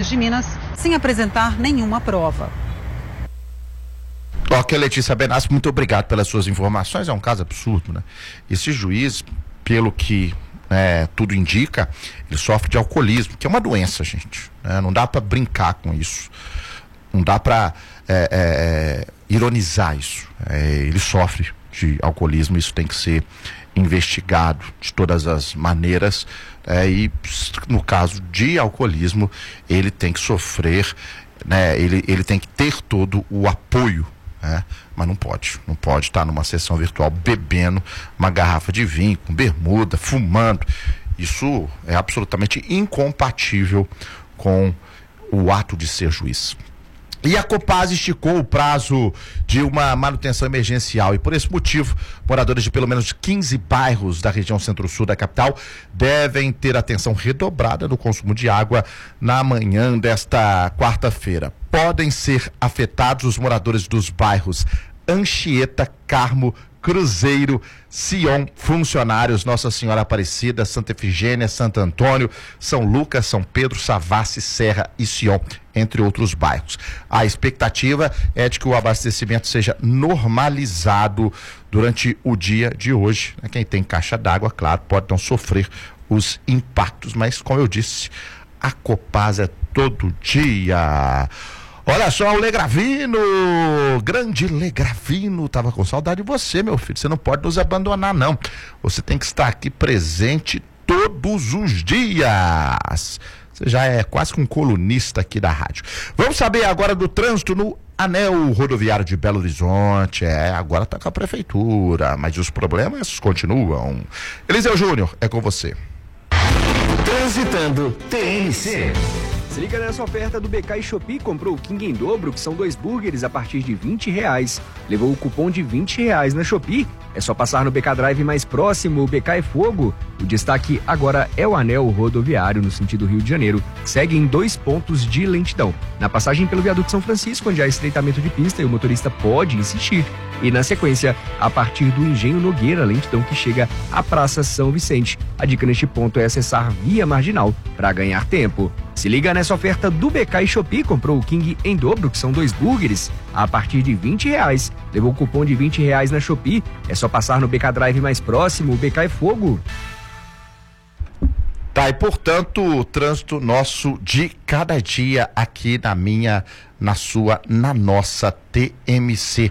Estados de Minas sem apresentar nenhuma prova. Ok, Letícia Benassi, muito obrigado pelas suas informações. É um caso absurdo, né? Esse juiz, pelo que tudo indica, ele sofre de alcoolismo, que é uma doença, gente, né? Não dá para brincar com isso, não dá para ironizar isso. Ele sofre de alcoolismo, isso tem que ser investigado de todas as maneiras, e no caso de alcoolismo ele tem que sofrer, né? Ele tem que ter todo o apoio, mas não pode estar numa sessão virtual bebendo uma garrafa de vinho, com bermuda, fumando. Isso é absolutamente incompatível com o ato de ser juiz. E a Copasa esticou o prazo de uma manutenção emergencial e, por esse motivo, moradores de pelo menos 15 bairros da região centro-sul da capital devem ter atenção redobrada no consumo de água na manhã desta quarta-feira. Podem ser afetados os moradores dos bairros Anchieta, Carmo, Cruzeiro, Sion, Funcionários, Nossa Senhora Aparecida, Santa Efigênia, Santo Antônio, São Lucas, São Pedro, Savassi, Serra e Sion, entre outros bairros. A expectativa é de que o abastecimento seja normalizado durante o dia de hoje. Quem tem caixa d'água, claro, pode não sofrer os impactos, mas, como eu disse, a Copasa é todo dia. Olha só, o Legravino, grande Legravino, tava com saudade de você, meu filho. Você não pode nos abandonar, não. Você tem que estar aqui presente todos os dias. Você já é quase que um colunista aqui da rádio. Vamos saber agora do trânsito no Anel Rodoviário de Belo Horizonte. Agora tá com a prefeitura, mas os problemas continuam. Eliseu Júnior, é com você. Transitando TNC. Se liga nessa oferta do BK e Shopee, comprou o King em dobro, que são 2 burgers a partir de R$20. Levou o cupom de R$20 na Shopee. É só passar no BK Drive mais próximo, o BK é Fogo. O destaque agora é o Anel Rodoviário, no sentido Rio de Janeiro. Segue em 2 pontos de lentidão. Na passagem pelo Viaduto São Francisco, onde há estreitamento de pista e o motorista pode insistir. E na sequência, a partir do Engenho Nogueira, lentidão que chega à Praça São Vicente. A dica neste ponto é acessar via marginal para ganhar tempo. Se liga nessa oferta do BK e Shopee, comprou o King em dobro, que são 2 burgers, a partir de R$20. Levou o cupom de R$20 na Shopee. É só passar no BK Drive mais próximo, o BK é Fogo. Tá, e portanto, o trânsito nosso de cada dia aqui na nossa TMC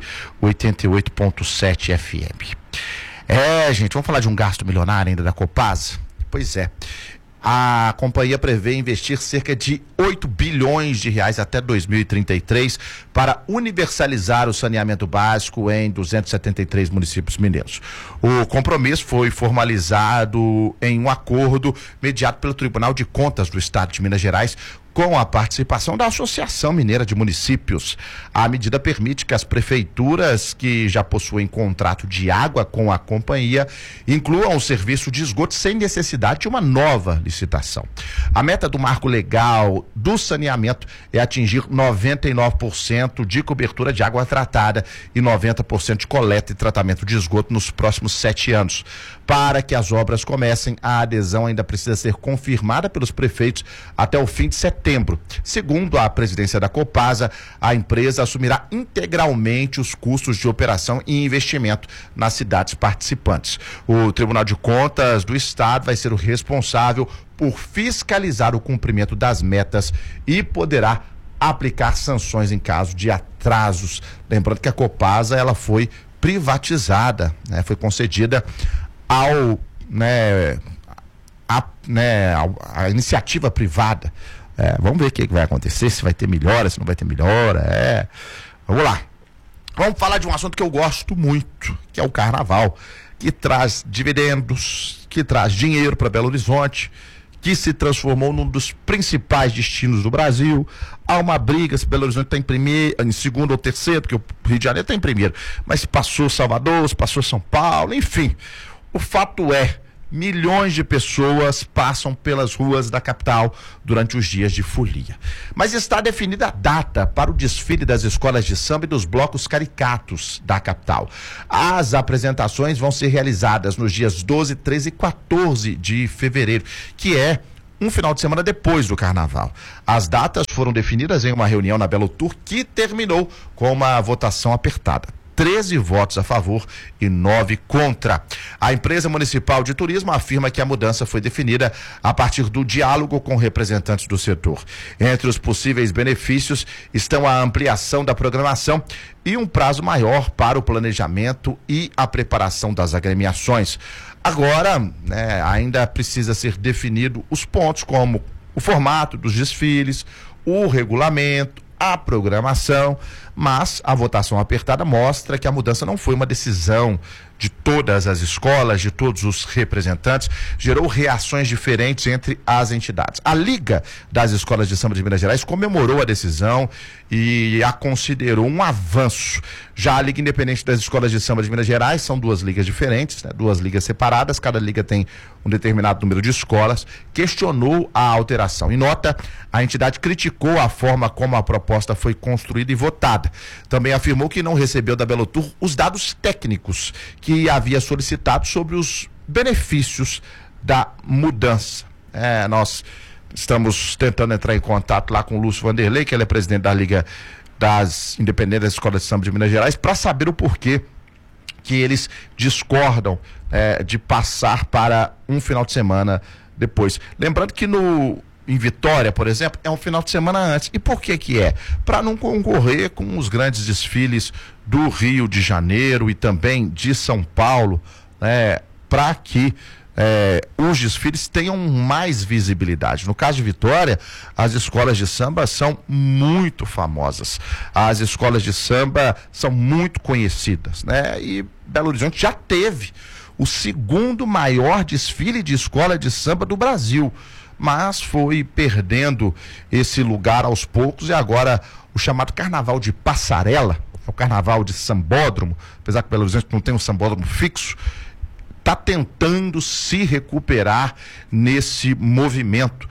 88.7 FM. Gente, vamos falar de um gasto milionário ainda da Copasa? Pois é. A companhia prevê investir cerca de R$8 bilhões até 2033 para universalizar o saneamento básico em 273 municípios mineiros. O compromisso foi formalizado em um acordo mediado pelo Tribunal de Contas do Estado de Minas Gerais, com a participação da Associação Mineira de Municípios. A medida permite que as prefeituras que já possuem contrato de água com a companhia incluam o serviço de esgoto sem necessidade de uma nova licitação. A meta do marco legal do saneamento é atingir 99% de cobertura de água tratada e 90% de coleta e tratamento de esgoto nos próximos 7 anos. Para que as obras comecem, a adesão ainda precisa ser confirmada pelos prefeitos até o fim de setembro. Segundo a presidência da Copasa, a empresa assumirá integralmente os custos de operação e investimento nas cidades participantes. O Tribunal de Contas do Estado vai ser o responsável por fiscalizar o cumprimento das metas e poderá aplicar sanções em caso de atrasos. Lembrando que a Copasa ela foi privatizada, foi concedida a iniciativa privada. Vamos ver o que vai acontecer, se vai ter melhora, se não vai ter melhora. Vamos lá. Vamos falar de um assunto que eu gosto muito, que é o carnaval, que traz dividendos, que traz dinheiro para Belo Horizonte, que se transformou num dos principais destinos do Brasil. Há uma briga se Belo Horizonte está em segundo ou terceiro, porque o Rio de Janeiro está em primeiro, mas se passou Salvador, se passou São Paulo, enfim. O fato é, milhões de pessoas passam pelas ruas da capital durante os dias de folia. Mas está definida a data para o desfile das escolas de samba e dos blocos caricatos da capital. As apresentações vão ser realizadas nos dias 12, 13 e 14 de fevereiro, que é um final de semana depois do carnaval. As datas foram definidas em uma reunião na Belotour que terminou com uma votação apertada. 13 votos a favor e 9 contra. A empresa municipal de turismo afirma que a mudança foi definida a partir do diálogo com representantes do setor. Entre os possíveis benefícios estão a ampliação da programação e um prazo maior para o planejamento e a preparação das agremiações. Agora, ainda precisa ser definido os pontos como o formato dos desfiles, o regulamento, a programação, mas a votação apertada mostra que a mudança não foi uma decisão de todas as escolas, de todos os representantes, gerou reações diferentes entre as entidades. A Liga das Escolas de Samba de Minas Gerais comemorou a decisão e a considerou um avanço. Já a Liga Independente das Escolas de Samba de Minas Gerais, são duas ligas diferentes, duas ligas separadas, cada liga tem um determinado número de escolas, questionou a alteração. Em nota, a entidade criticou a forma como a proposta foi construída e votada. Também afirmou que não recebeu da Belotour os dados técnicos que havia solicitado sobre os benefícios da mudança. Nós estamos tentando entrar em contato lá com o Lúcio Vanderlei, que ele é presidente da Liga das Independentes das Escolas de Samba de Minas Gerais, para saber o porquê que eles discordam de passar para um final de semana depois. Lembrando que em Vitória, por exemplo, é um final de semana antes. E por que que é? Para não concorrer com os grandes desfiles do Rio de Janeiro e também de São Paulo, para que os desfiles tenham mais visibilidade. No caso de Vitória, as escolas de samba são muito famosas. As escolas de samba são muito conhecidas, E Belo Horizonte já teve o segundo maior desfile de escola de samba do Brasil, mas foi perdendo esse lugar aos poucos, e agora o chamado carnaval de passarela, o carnaval de sambódromo, apesar que Belo Horizonte não tem um sambódromo fixo, está tentando se recuperar nesse movimento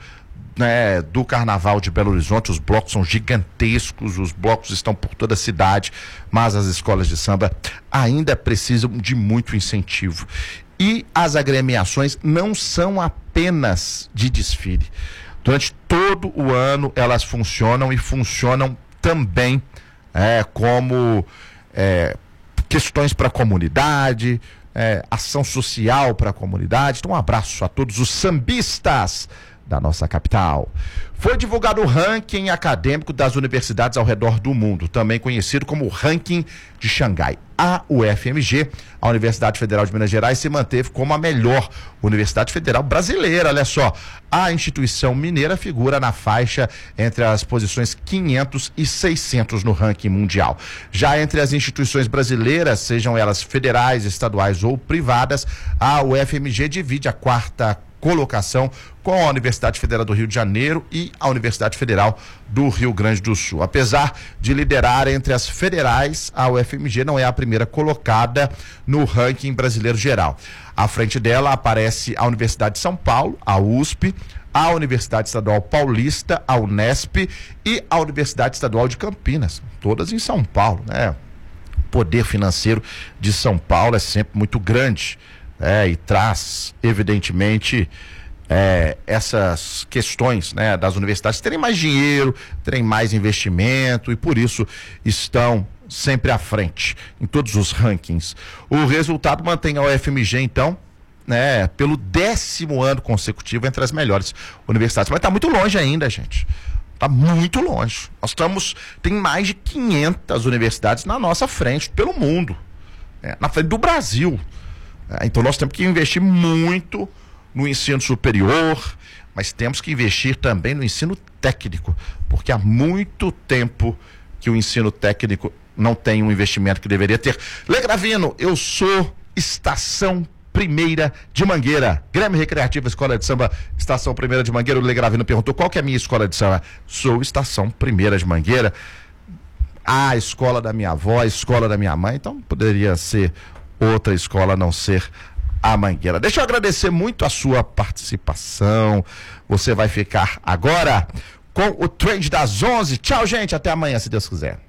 do carnaval de Belo Horizonte. Os blocos são gigantescos, os blocos estão por toda a cidade, mas as escolas de samba ainda precisam de muito incentivo. E as agremiações não são apenas de desfile. Durante todo o ano elas funcionam e funcionam também como questões para a comunidade, ação social para a comunidade. Então, um abraço a todos os sambistas da nossa capital. Foi divulgado o ranking acadêmico das universidades ao redor do mundo, também conhecido como o ranking de Xangai. A UFMG, a Universidade Federal de Minas Gerais, se manteve como a melhor universidade federal brasileira. Olha só, a instituição mineira figura na faixa entre as posições 500 e 600 no ranking mundial. Já entre as instituições brasileiras, sejam elas federais, estaduais ou privadas, a UFMG divide a quarta colocação com a Universidade Federal do Rio de Janeiro e a Universidade Federal do Rio Grande do Sul. Apesar de liderar entre as federais, a UFMG não é a primeira colocada no ranking brasileiro geral. À frente dela aparece a Universidade de São Paulo, a USP, a Universidade Estadual Paulista, a Unesp e a Universidade Estadual de Campinas, todas em São Paulo, O poder financeiro de São Paulo é sempre muito grande, e traz, evidentemente, essas questões, das universidades terem mais dinheiro, terem mais investimento, e por isso estão sempre à frente em todos os rankings. O resultado mantém a UFMG, então, pelo 10º ano consecutivo entre as melhores universidades. Mas está muito longe ainda, gente. Está muito longe. Tem mais de 500 universidades na nossa frente, pelo mundo, na frente do Brasil. Então nós temos que investir muito no ensino superior, mas temos que investir também no ensino técnico, porque há muito tempo que o ensino técnico não tem um investimento que deveria ter. Lê Gravino, eu sou Estação Primeira de Mangueira, Grêmio Recreativa Escola de Samba, Estação Primeira de Mangueira. O Lê Gravino perguntou qual que é a minha escola de samba. Sou Estação Primeira de Mangueira, a escola da minha avó, a escola da minha mãe, então poderia ser outra escola a não ser a Mangueira. Deixa eu agradecer muito a sua participação. Você vai ficar agora com o Trend das 11. Tchau, gente, até amanhã, se Deus quiser.